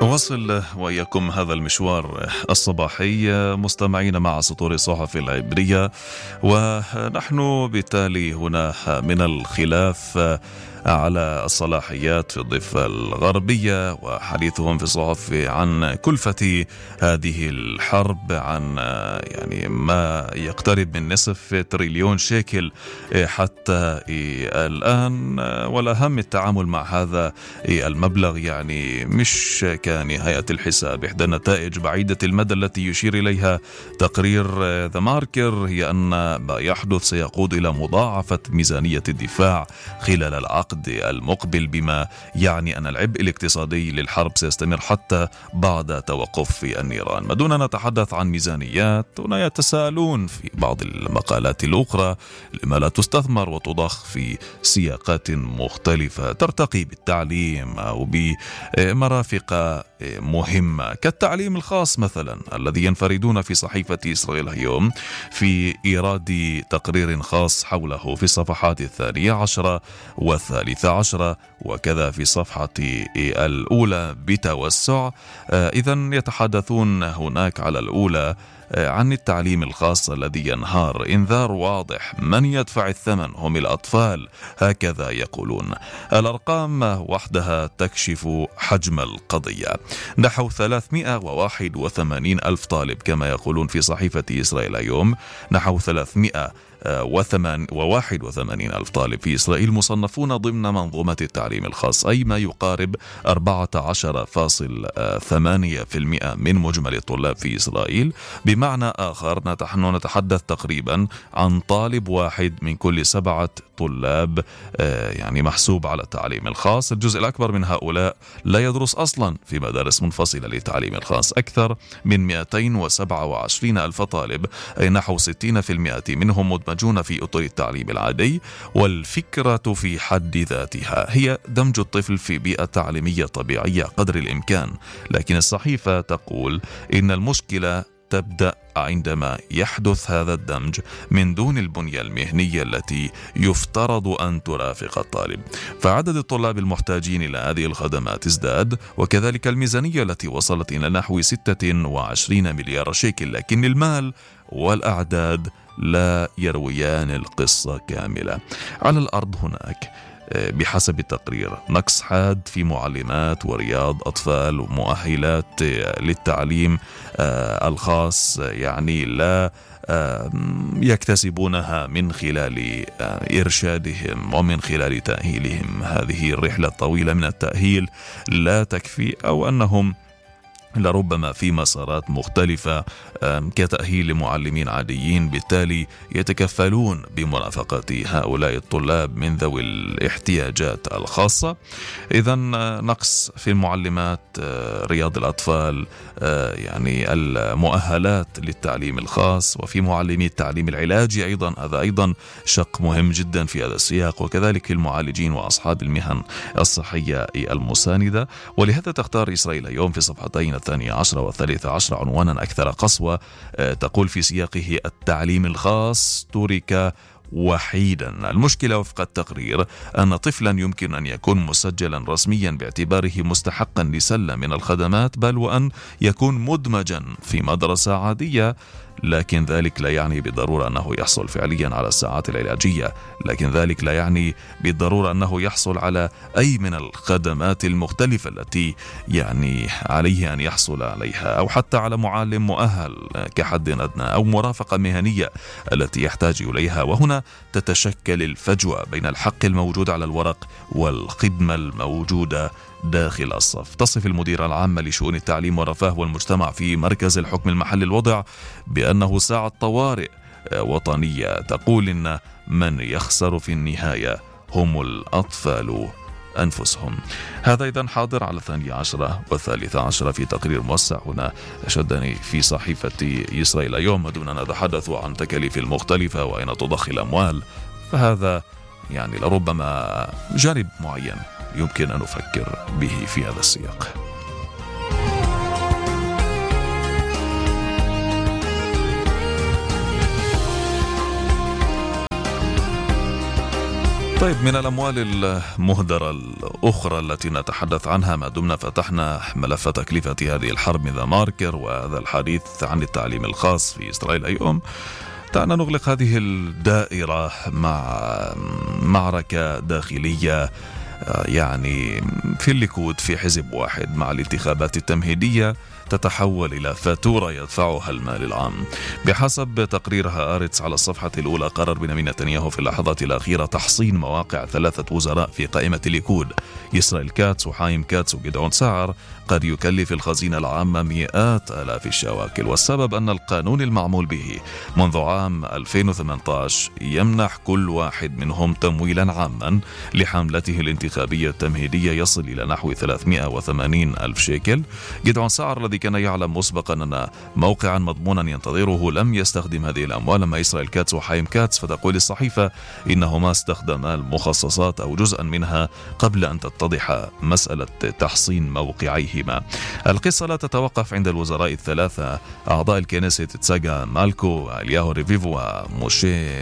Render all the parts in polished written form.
نواصل وإياكم هذا المشوار الصباحي مستمعين مع سطور الصحف العبرية، ونحن بالتالي هنا من الخلاف على الصلاحيات في الضفة الغربية وحديثهم في الصحف عن كلفة هذه الحرب، عن يعني ما يقترب من نصف تريليون شيكل حتى الآن. والأهم التعامل مع هذا المبلغ، يعني مش كنهاية الحساب. إحدى النتائج بعيدة المدى التي يشير إليها تقرير ذا ماركر هي أن ما يحدث سيقود إلى مضاعفة ميزانية الدفاع خلال العقد المقبل، بما يعني أن العبء الاقتصادي للحرب سيستمر حتى بعد توقف النيران. ما دون أن نتحدث عن ميزانيات، هنا يتساءلون في بعض المقالات الأخرى لما لا تستثمر وتضخ في سياقات مختلفة ترتقي بالتعليم أو بمرافق مهمة كالتعليم الخاص مثلا، الذي ينفردون في صحيفة إسرائيل اليوم في إيراد تقرير خاص حوله في الصفحات 12 و13 وكذا في الصفحة الأولى بتوسع. إذن يتحدثون هناك على الأولى عن التعليم الخاص الذي ينهار، إنذار واضح، من يدفع الثمن هم الأطفال، هكذا يقولون. الأرقام وحدها تكشف حجم القضية. نحو 381 ألف طالب كما يقولون في صحيفة إسرائيل اليوم، نحو 381 ألف طالب في إسرائيل مصنفون ضمن منظومة التعليم الخاص، أي ما يقارب 14.8% من مجمل الطلاب في إسرائيل. بمعنى آخر نحن نتحدث تقريبا عن طالب واحد من كل 7 طلاب يعني محسوب على التعليم الخاص. الجزء الأكبر من هؤلاء لا يدرس أصلا في مدارس منفصلة للتعليم الخاص. أكثر من 227 ألف طالب، أي نحو 60% منهم مدمجون في أطر التعليم العادي. والفكرة في حد ذاتها هي دمج الطفل في بيئة تعليمية طبيعية قدر الإمكان، لكن الصحيفة تقول إن المشكلة تبدأ عندما يحدث هذا الدمج من دون البنية المهنية التي يفترض أن ترافق الطالب. فعدد الطلاب المحتاجين إلى هذه الخدمات ازداد، وكذلك الميزانية التي وصلت إلى نحو 26 مليار شيكل، لكن المال والأعداد لا يرويان القصة كاملة. على الأرض هناك بحسب التقرير نقص حاد في معلمات ورياض أطفال ومؤهلات للتعليم الخاص، يعني لا يكتسبونها من خلال إرشادهم ومن خلال تأهيلهم. هذه الرحلة الطويلة من التأهيل لا تكفي، أو أنهم لربما في مسارات مختلفة كتأهيل معلمين عاديين، بالتالي يتكفلون بمرافقة هؤلاء الطلاب من ذوي الاحتياجات الخاصة. إذن نقص في المعلمات، رياض الأطفال، يعني المؤهلات للتعليم الخاص، وفي معلمي التعليم العلاجي أيضا، هذا أيضا شق مهم جدا في هذا السياق، وكذلك المعالجين وأصحاب المهن الصحية المساندة. ولهذا تختار إسرائيل اليوم في صفحتين 12 و13 عنوانا أكثر قسوة، تقول في سياقه التعليم الخاص ترك وحيدا. المشكلة وفق التقرير أن طفلا يمكن أن يكون مسجلا رسميا باعتباره مستحقا لسلة من الخدمات، بل وأن يكون مدمجا في مدرسة عادية، لكن ذلك لا يعني بالضرورة أنه يحصل فعليا على الساعات العلاجية، لكن ذلك لا يعني بالضرورة أنه يحصل على أي من الخدمات المختلفة التي يعني عليه أن يحصل عليها، أو حتى على معلم مؤهل كحد أدنى، أو مرافقة مهنية التي يحتاج إليها. وهنا تتشكل الفجوة بين الحق الموجود على الورق والخدمة الموجودة داخل الصف. تصف المديرة العامة لشؤون التعليم والرفاه والمجتمع في مركز الحكم المحلي الوضع بأنه ساعة طوارئ وطنية، تقول إن من يخسر في النهاية هم الأطفال أنفسهم. هذا إذن حاضر على 12 و13 في تقرير موسع هنا شدني في صحيفة إسرائيل اليوم. دون أن نتحدث عن تكاليف المختلفة وأين تضخ الأموال، فهذا يعني لربما جانب معين يمكن أن نفكر به في هذا السياق. طيب، من الأموال المهدرة الأخرى التي نتحدث عنها ما دمنا فتحنا ملف تكلفة هذه الحرب من ذا ماركر وهذا الحديث عن التعليم الخاص في إسرائيل اليوم، دعنا نغلق هذه الدائرة مع معركة داخلية يعني في الليكود، في حزب واحد، مع الانتخابات التمهيدية تتحول إلى فاتورة يدفعها المال العام. بحسب تقرير هآرتس على الصفحة الأولى، قرر بنيامين نتنياهو في اللحظات الأخيرة تحصين مواقع 3 وزراء في قائمة الليكود، إسرائيل كاتس وحايم كاتس وجدعون سعر، قد يكلف الخزينة العامة مئات آلاف الشواكل. والسبب أن القانون المعمول به منذ عام 2018 يمنح كل واحد منهم تمويلا عاما لحملته الانتخابية التمهيدية يصل إلى نحو 380 ألف شيكل. جدعون سعر الذي كان يعلم مسبقا أن موقعا مضمونا ينتظره لم يستخدم هذه الأموال، أما إسرائيل كاتس وحايم كاتس فتقول الصحيفة إنهما استخدما المخصصات أو جزءا منها قبل أن تتضح مسألة تحصين موقعيهما. القصة لا تتوقف عند الوزراء الثلاثة أعضاء الكنيست تساغا مالكو، الياهو ريفيفو وموشي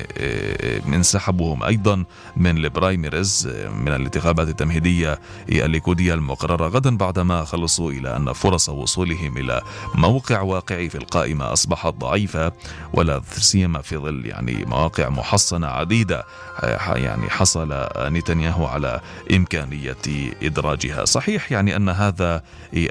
انسحبهم أيضا من البرايميريز من الانتخابات التمهيدية الليكودية المقررة غدا، بعدما خلصوا إلى أن فرص وصولهم إلى موقع واقعي في القائمة أصبحت ضعيفة، ولا سيما في ظل يعني مواقع محصنة عديدة يعني حصل نتنياهو على إمكانية إدراجها. صحيح يعني أن هذا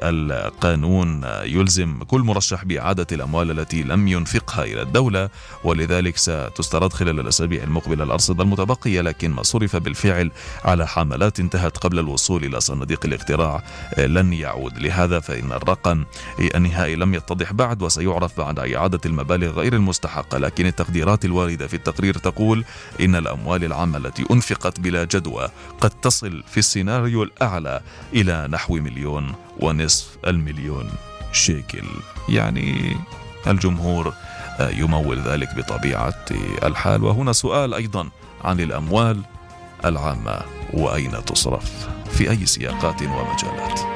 القانون يلزم كل مرشح بإعادة الأموال التي لم ينفقها إلى الدولة، ولذلك ستسترد خلال الأسابيع المقبلة الأرصدة المتبقية، لكن ما صرف بالفعل على حملات انتهت قبل الوصول إلى صناديق الاقتراع لن يعود. لهذا فإن الرقم النهائي لم يتضح بعد وسيعرف بعد إعادة المبالغ غير المستحقة، لكن التقديرات الواردة في التقرير تقول إن الأموال العامة التي أنفقت بلا جدوى قد تصل في السيناريو الأعلى إلى نحو 1,500,000 شيكل. يعني الجمهور يمول ذلك بطبيعة الحال. وهنا سؤال أيضا عن الأموال العامة، وأين تصرف، في أي سياقات ومجالات؟